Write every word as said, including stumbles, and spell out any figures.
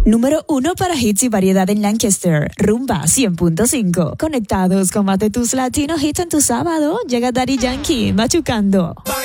Número uno para hits y variedad en Lancaster. Rumba cien punto cinco. Conectados con más de tus latinos hits en tu sábado. Llega Daddy Yankee, machucando.